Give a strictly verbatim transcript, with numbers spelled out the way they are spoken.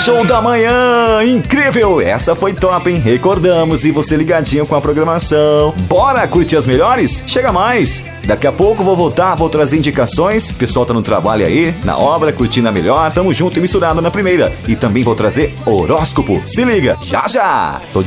Show da manhã, incrível, essa foi top, hein? Recordamos, e você ligadinho com a programação. Bora curtir as melhores? Chega mais, daqui a pouco vou voltar, vou trazer indicações. O pessoal tá no trabalho aí, na obra, curtindo a melhor. Tamo junto e misturado na primeira. E também vou trazer horóscopo. Se liga, já já! Tô de